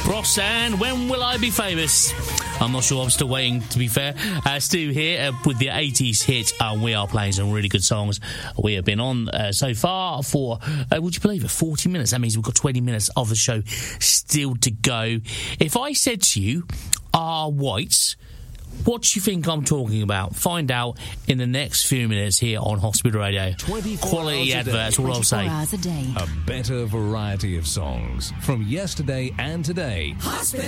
Ross and When Will I Be Famous? I'm not sure, I'm still waiting, to be fair. Stu here with the 80s hit. We are playing some really good songs. We have been on so far for, would you believe it, 40 minutes. That means we've got 20 minutes of the show still to go. If I said to you, are whites, what do you think I'm talking about? Find out in the next few minutes here on Hospital Radio. Quality adverts, all I'll say. A better variety of songs from yesterday and today.